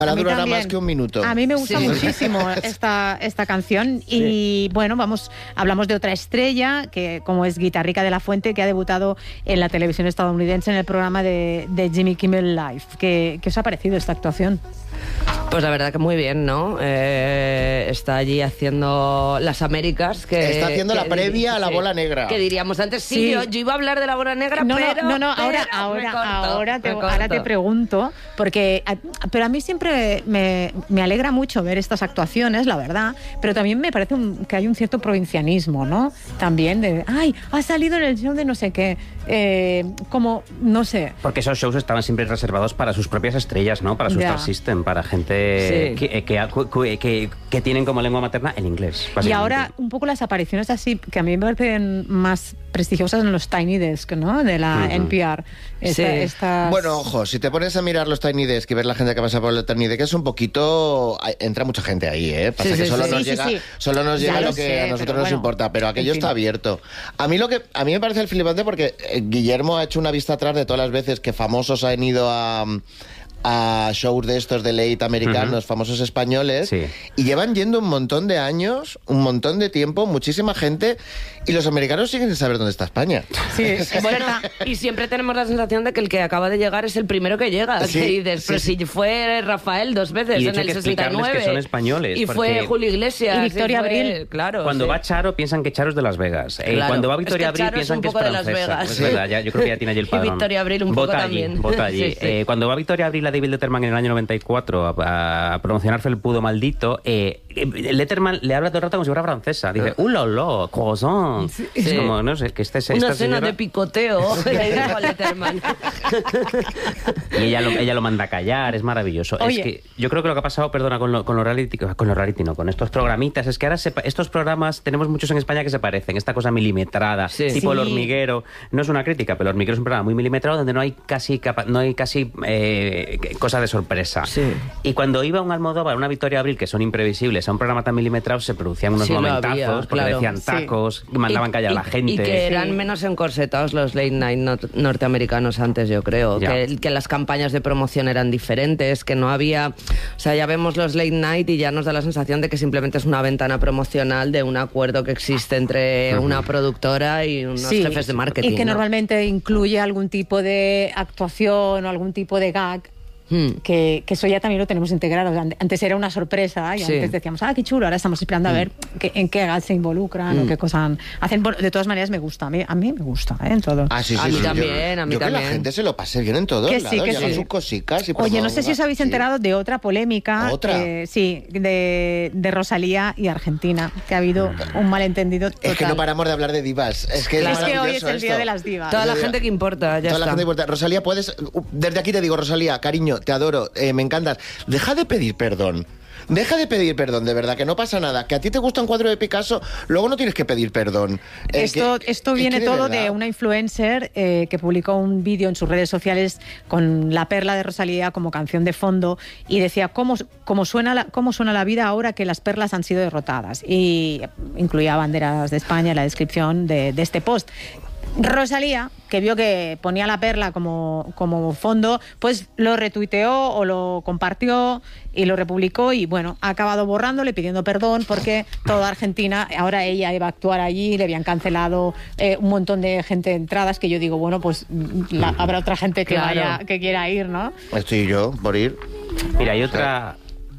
Para durará más que un minuto. A mí me gusta muchísimo esta canción y bueno, hablamos de otra estrella que como es Guitarrica de la Fuente, que ha debutado en la televisión estadounidense en el programa de Jimmy Kimmel Live. ¿Qué os ha parecido esta actuación? Pues la verdad que muy bien, ¿no? Está allí haciendo las Américas. Está haciendo la previa a la bola negra. Que diríamos antes, yo iba a hablar de la bola negra, ahora te pregunto, porque pero a mí siempre me alegra mucho ver estas actuaciones, la verdad, pero también me parece que hay un cierto provincianismo, ¿no? También de, ha salido en el show de no sé qué, como, no sé. Porque esos shows estaban siempre reservados para sus propias estrellas, ¿no? Para su Star System, para gente que tienen como lengua materna el inglés. Y ahora un poco las apariciones así, que a mí me parecen más prestigiosas en los Tiny Desk, ¿no? De la NPR. Bueno, ojo, si te pones a mirar los Tiny Desk y ver la gente que pasa por el Tiny Desk, es un poquito... Entra mucha gente ahí, ¿eh? Pasa que solo nos llega lo que a nosotros nos importa, pero aquello está abierto. A mí me parece el flipante porque Guillermo ha hecho una vista atrás de todas las veces que famosos han ido a shows de estos de late americanos, famosos españoles, y llevan yendo un montón de años, un montón de tiempo, muchísima gente, y los americanos siguen sin saber dónde está España. Sí, bueno, y siempre tenemos la sensación de que el que acaba de llegar es el primero que llega. Pero si fue Rafael 2 veces y en el 69. Que son españoles. Y fue Julio Iglesias. Y Victoria Abril. Claro. Cuando va Charo, piensan que Charo es de Las Vegas. Cuando va Victoria Abril, piensan que es francesa. Es verdad, yo creo que ya tiene allí el padrón. Y Victoria Abril un poco también. Vota allí. Cuando va Victoria Abril a David Letterman en el año 94 a promocionar Felpudo Maldito, Letterman le habla todo el rato como si fuera francesa. Dice, ¡ulala, croissant! Es como, no sé, que esta una cena señora... de picoteo. Letterman. Y ella lo manda a callar, es maravilloso. Oye. Es que yo creo que lo que ha pasado, perdona, con estos programitas, es que ahora estos programas tenemos muchos en España que se parecen, esta cosa milimetrada, tipo El Hormiguero. No es una crítica, pero El Hormiguero es un programa muy milimetrado donde no hay casi cosa de sorpresa. Y cuando iba un Almodóvar, una Victoria Abril, que son imprevisibles, a un programa tan milimetrado, se producían unos momentazos, porque decían tacos, mandaban callar a la gente. Y que eran menos encorsetados los late night norteamericanos antes, yo creo. Que las campañas de promoción eran diferentes, que no había... O sea, ya vemos los late night y ya nos da la sensación de que simplemente es una ventana promocional de un acuerdo que existe entre una productora y unos jefes de marketing. Y que normalmente incluye algún tipo de actuación o algún tipo de gag. Que eso ya también lo tenemos integrado. Antes era una sorpresa y antes decíamos, qué chulo, ahora estamos esperando a ver en qué gag se involucran o qué cosas hacen. De todas maneras me gusta, a mí me gusta, en todo. A mí también. Que la gente se lo pase bien en todos lados, llevan sus cositas. Oye, no sé si os habéis enterado de otra polémica. De Rosalía y Argentina, que ha habido un malentendido total. Es que no paramos de hablar de divas. Es que hoy es el día de las divas. Toda la gente que importa, la gente importa. Rosalía, desde aquí te digo, Rosalía, cariño, te adoro, me encantas. Deja de pedir perdón. De verdad, que no pasa nada. Que a ti te gusta un cuadro de Picasso, luego no tienes que pedir perdón. Esto viene todo de una influencer que publicó un vídeo en sus redes sociales con La Perla de Rosalía como canción de fondo y decía cómo suena la vida ahora que las perlas han sido derrotadas. Y incluía banderas de España en la descripción de este post. Rosalía, que vio que ponía La Perla como fondo, pues lo retuiteó o lo compartió y lo republicó y bueno, ha acabado borrándole, pidiendo perdón porque toda Argentina, ahora ella iba a actuar allí, le habían cancelado un montón de gente de entradas, que yo digo, bueno, pues habrá otra gente que quiera ir, ¿no? Estoy yo por ir. Mira, hay otra...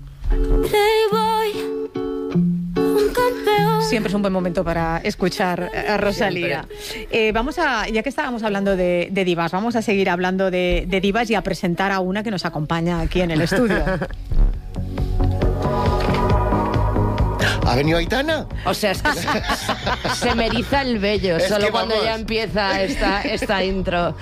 Siempre es un buen momento para escuchar a Rosalía. Ya que estábamos hablando de divas, vamos a seguir hablando de divas y a presentar a una que nos acompaña aquí en el estudio. ¿Ha venido Aitana? O sea, es que se me eriza el vello solo cuando ya empieza esta intro.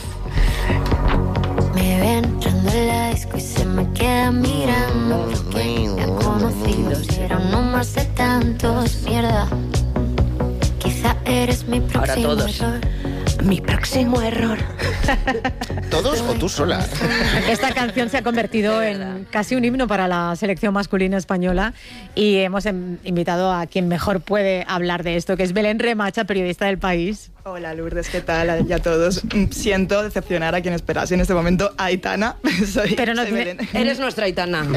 Me ven entrando en la disco y se me queda mirando. Porque me han conocido, pero no más de tantos. Mierda, quizá eres mi próximo Ahora todos. error. Mi próximo error. ¿Todos o tú sola? Esta canción se ha convertido en casi un himno para la selección masculina española y hemos invitado a quien mejor puede hablar de esto, que es Belén Remacha, periodista del País. Hola Lourdes, ¿qué tal? Y a todos. Siento decepcionar a quien esperase en este momento a Aitana. Pero no, eres nuestra Aitana.